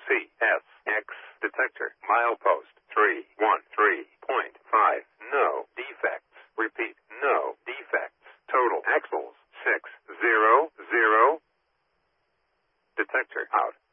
CSX detector. Milepost 313.5. No defects. Repeat, no defects. Total axles 600. Detector out.